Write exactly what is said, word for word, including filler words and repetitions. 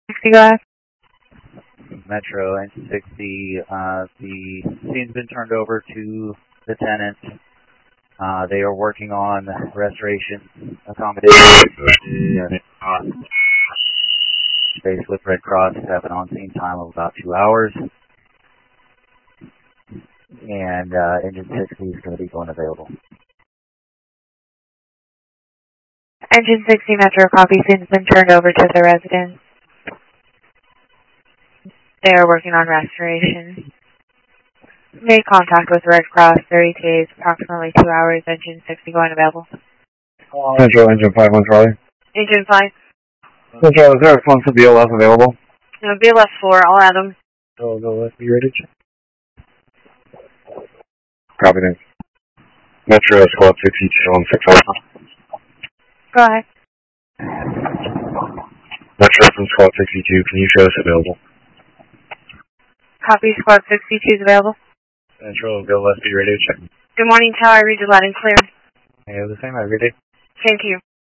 sixty, go ahead. Metro Engine sixty, uh, the scene's been turned over to the tenant. Uh, they are working on restoration accommodation. Space with Red Cross have an on-scene time of about two hours. And uh, Engine sixty is going to be going available. Engine sixty Metro, copy. Scene's been turned over to the residents. They are working on restoration. Made contact with Red Cross, thirty days, approximately two hours. Engine sixty going available. Metro, Engine five one Charlie. Engine five. Metro, is there a response to B L S available? No, B L S four, I'll add them. Oh, no, let's be ready. Copy, thanks. Metro, Squad sixty-two on six Alpha. Go ahead. Metro from Squad sixty-two, can you show us available? Copy, Squad sixty-two is available. Metro, Bill, let's be ready to check. Good morning, Tower. I read you loud and clear. Yeah, the same, have a good day. Thank you.